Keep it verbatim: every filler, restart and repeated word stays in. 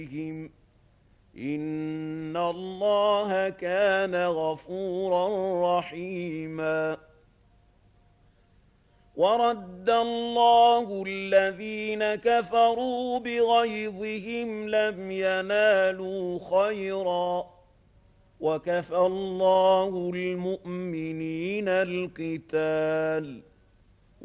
إن الله كان غفورا رحيما. ورد الله الذين كفروا بغيظهم لم ينالوا خيرا وكفى الله المؤمنين القتال